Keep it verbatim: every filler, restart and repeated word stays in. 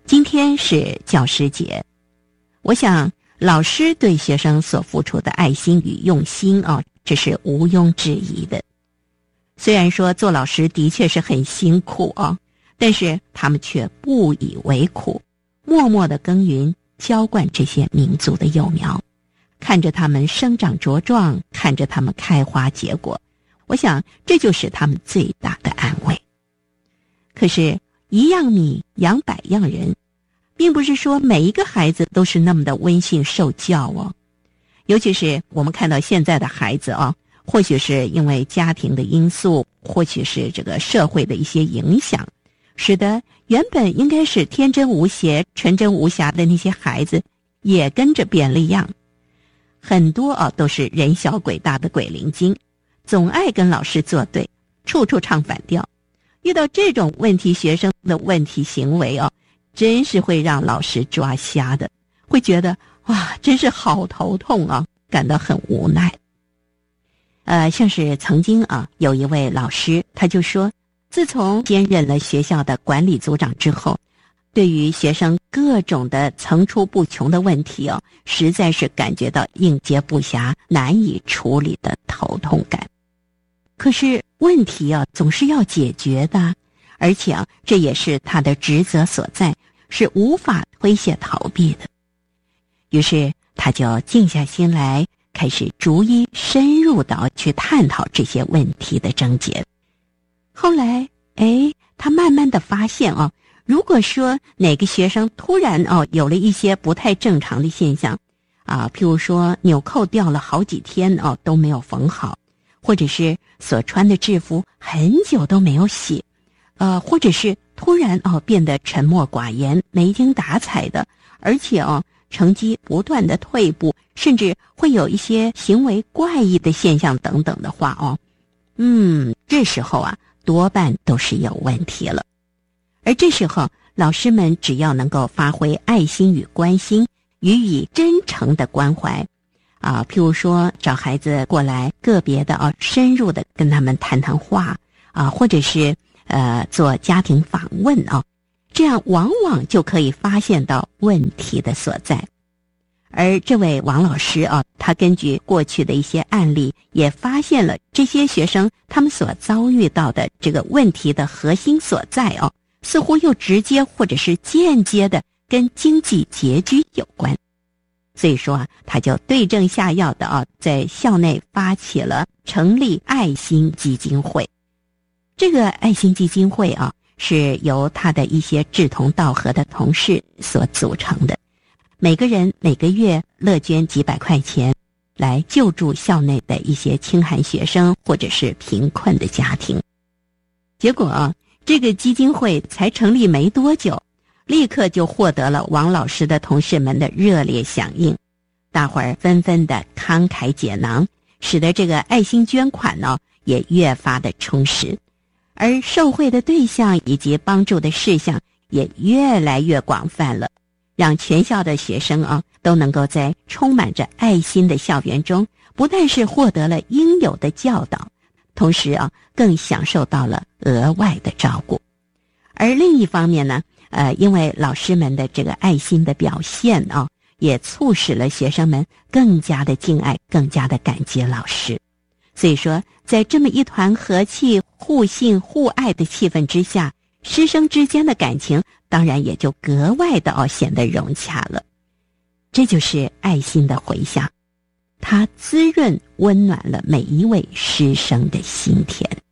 今天是教师节，我想老师对学生所付出的爱心与用心啊，这是毋庸置疑的。虽然说做老师的确是很辛苦啊，但是他们却不以为苦，默默地耕耘浇灌这些民族的幼苗，看着他们生长茁壮，看着他们开花结果，我想这就是他们最大的安慰。可是一样米养百样人，并不是说每一个孩子都是那么的温驯受教哦。尤其是我们看到现在的孩子啊，或许是因为家庭的因素，或许是这个社会的一些影响，使得原本应该是天真无邪、纯真无瑕的那些孩子也跟着变了样。很多啊都是人小鬼大的鬼灵精，总爱跟老师作对，处处唱反调。遇到这种问题学生的问题行为哦，真是会让老师抓瞎的，会觉得哇，真是好头痛啊，感到很无奈。呃，像是曾经啊，有一位老师，他就说，自从兼任了学校的管理组长之后，对于学生各种的层出不穷的问题哦，实在是感觉到应接不暇、难以处理的头痛感。可是问题啊，总是要解决的，而且啊，这也是他的职责所在，是无法推卸逃避的。于是他就静下心来，开始逐一深入地去探讨这些问题的症结。后来，哎，他慢慢地发现啊，如果说哪个学生突然哦有了一些不太正常的现象啊，譬如说纽扣掉了好几天哦都没有缝好，或者是所穿的制服很久都没有洗，呃，或者是突然哦变得沉默寡言、没精打采的，而且哦成绩不断的退步，甚至会有一些行为怪异的现象等等的话哦，嗯，这时候啊多半都是有问题了。而这时候老师们只要能够发挥爱心与关心，予以真诚的关怀啊，譬如说找孩子过来个别的啊深入的跟他们谈谈话啊，或者是呃做家庭访问啊，这样往往就可以发现到问题的所在。而这位王老师啊，他根据过去的一些案例，也发现了这些学生他们所遭遇到的这个问题的核心所在哦，似乎又直接或者是间接的跟经济拮据有关。所以说啊，他就对症下药的啊，在校内发起了成立爱心基金会。这个爱心基金会啊，是由他的一些志同道合的同事所组成的，每个人每个月乐捐几百块钱，来救助校内的一些清寒学生或者是贫困的家庭。结果啊，这个基金会才成立没多久，立刻就获得了王老师的同事们的热烈响应，大伙儿纷纷的慷慨解囊，使得这个爱心捐款呢也越发的充实，而受惠的对象以及帮助的事项也越来越广泛了，让全校的学生啊都能够在充满着爱心的校园中，不但是获得了应有的教导，同时啊更享受到了额外的照顾。而另一方面呢，呃，因为老师们的这个爱心的表现啊，也促使了学生们更加的敬爱，更加的感激老师。所以说，在这么一团和气、互信、互爱的气氛之下，师生之间的感情当然也就格外的哦显得融洽了。这就是爱心的回响，它滋润温暖了每一位师生的心田。